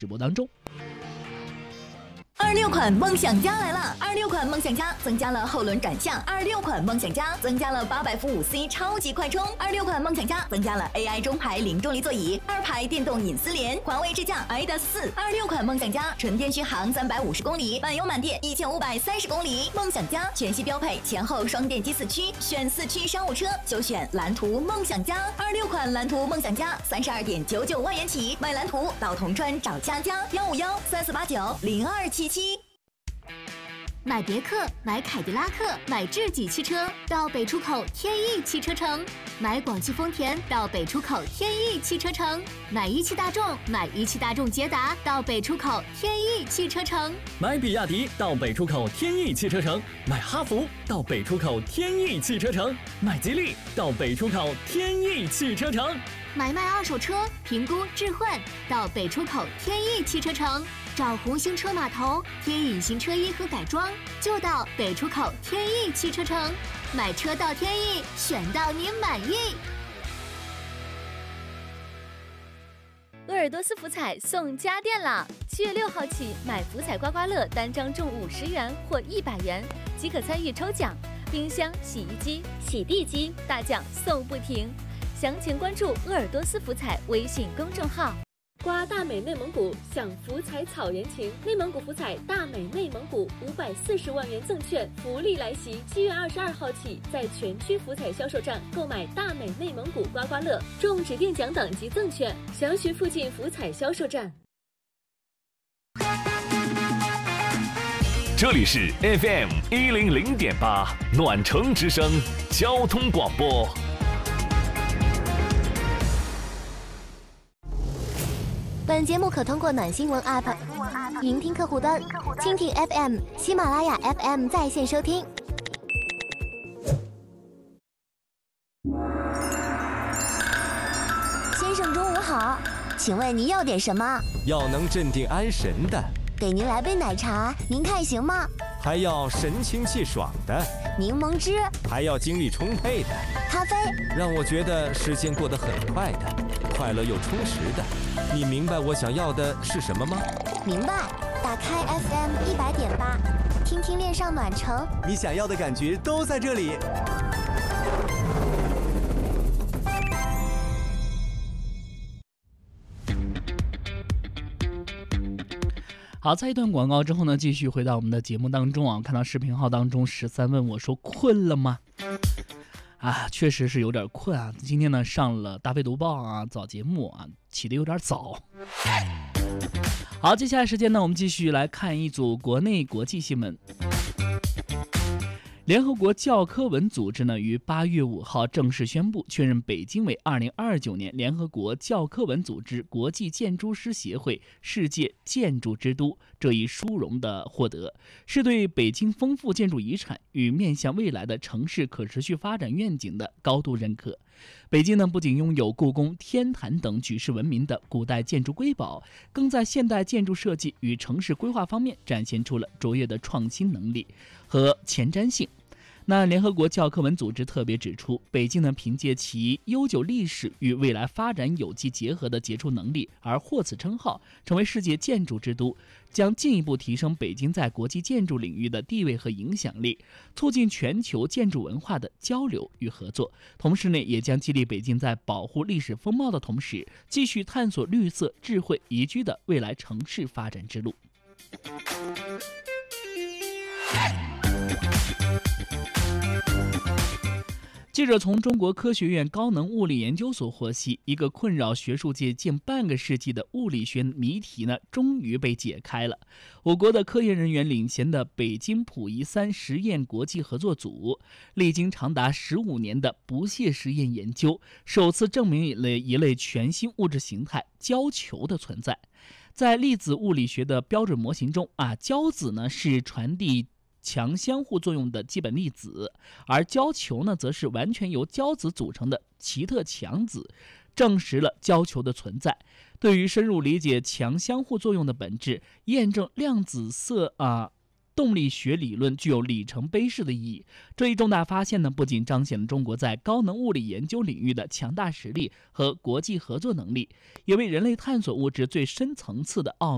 直播当中。 26款梦想家来了！26款梦想家增加了后轮转向，26款梦想家增加了800伏5C 超级快充，26款梦想家增加了 AI 中排零重力座椅，2排电动隐私联，环卫支架 IDAS 4。26款梦想家纯电续航350公里，满油满电1530公里。梦想家全系标配前后双电机4驱，选4驱商务车就选蓝图梦想家。26款蓝图梦想家32.99万元起，买蓝图到铜川找佳佳15134890277。 买别克，买凯迪拉克，买智己汽车到北出口天翼汽车城；买广汽丰田到北出口天翼汽车城；买一汽大众，买一汽大众捷达到北出口天翼汽车城； 买比亚迪到北出口天翼汽车城；买哈弗到北出口天翼汽车城；买吉利到北出口天翼汽车城； 买卖二手车，评估置换到北出口天翼汽车城。找红星车码头，添隐形车衣和改装，就到北出口天翼汽车城。买车到天翼，选到你满意。 鄂尔多斯福彩送家电啦！7月6号起，买福彩刮刮乐单张中50元或100元，即可参与抽奖。冰箱、洗衣机、洗地机大奖送不停。详情关注鄂尔多斯福彩微信公众号。 刮大美内蒙古，享福彩草原情。内蒙古福彩大美内蒙古540万元赠券福利来袭！7月22号起，在全区福彩销售站购买大美内蒙古刮刮乐，中指定奖等及赠券，详询附近福彩销售站。 这里是 FM 100.8暖城之声交通广播。 本节目可通过暖新闻 App、云听客户端、蜻蜓 FM、喜马拉雅 FM 在线收听。先生中午好，请问您要点什么？ 要能镇定安神的。 给您来杯奶茶，您看行吗？ 还要神清气爽的。 柠檬汁。 还要精力充沛的。 咖啡。让我觉得时间过得很快的，快乐又充实的。你明白我想要的是什么吗？ 明白。打开 FM 100.8，听听恋上暖城， 你想要的感觉都在这里。 好，在一段广告之后呢，继续回到我们的节目当中啊。看到视频号当中13问我说困了吗？啊，确实是有点困啊。今天呢上了大飞读报啊早节目啊，起得有点早。好，接下来时间呢，我们继续来看一组国内国际新闻。联合国教科文组织呢于8月5号正式宣布确认北京为2029年联合国教科文组织国际建筑师协会世界建筑之都这一殊荣的获得，是对北京丰富建筑遗产与面向未来的城市可持续发展愿景的高度认可。北京呢不仅拥有故宫、天坛等举世闻名的古代建筑瑰宝，更在现代建筑设计与城市规划方面展现出了卓越的创新能力和前瞻性。那联合国教科文组织特别指出，北京呢凭借其悠久历史与未来发展有机结合的杰出能力而获此称号，成为世界建筑之都，将进一步提升北京在国际建筑领域的地位和影响力，促进全球建筑文化的交流与合作。同时呢，也将激励北京在保护历史风貌的同时，继续探索绿色、智慧、宜居的未来城市发展之路。记者从中国科学院高能物理研究所获悉，一个困扰学术界近半个世纪的物理学谜题呢，终于被解开了。我国的科研人员领衔的北京溥仪3实验国际合作组，历经长达15年的不懈实验研究，首次证明了一类全新物质形态——胶球的存在。在粒子物理学的标准模型中胶子呢是传递强相互作用的基本粒子，而胶球呢则是完全由胶子组成的奇特强子，证实了胶球的存在。对于深入理解强相互作用的本质，验证量子色动力学理论具有里程碑式的意义。这一重大发现呢，不仅彰显了中国在高能物理研究领域的强大实力和国际合作能力，也为人类探索物质最深层次的奥秘